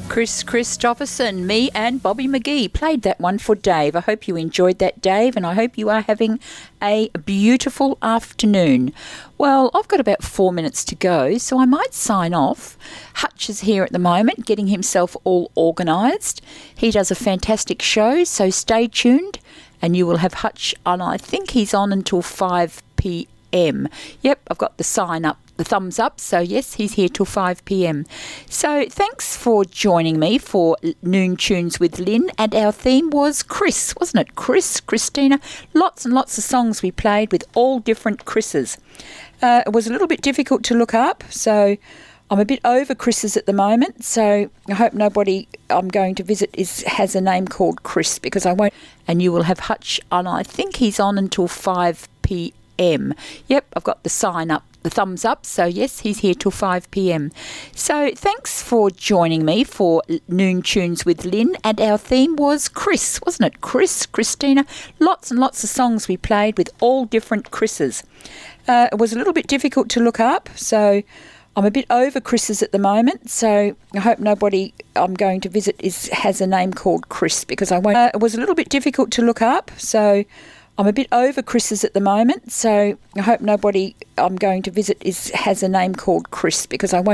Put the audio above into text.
Chris Christopherson, me and Bobby McGee played that one for Dave. I hope you enjoyed that, Dave, and I hope you are having a beautiful afternoon. Well, I've got about 4 minutes to go, so I might sign off. Hutch is here at the moment, getting himself all organised. He does a fantastic show, so stay tuned, and you will have Hutch on. I think he's on until 5 p.m. Yep, I've got the sign up. The thumbs up, so yes, he's here till 5 p.m. So thanks for joining me for Noon Tunes with Lynn, and our theme was Chris, wasn't it? Chris, Christina, lots and lots of songs we played with all different Chris's. It was a little bit difficult to look up, so I'm a bit over Chris's at the moment, so I hope nobody I'm going to visit has a name called Chris, because I won't, and you will have Hutch on. I think he's on until 5 p.m. Yep, I've got the sign up. The thumbs up, so yes, he's here till 5 p.m. So thanks for joining me for Noon Tunes with Lynn, and our theme was Chris, wasn't it? Chris, Christina, lots and lots of songs we played with all different Chris's. It was a little bit difficult to look up, so I'm a bit over Chris's at the moment, so I hope nobody I'm going to visit has a name called Chris, because I won't. It was a little bit difficult to look up, so I'm a bit over Chris's at the moment, so I hope nobody I'm going to visit has a name called Chris, because I won't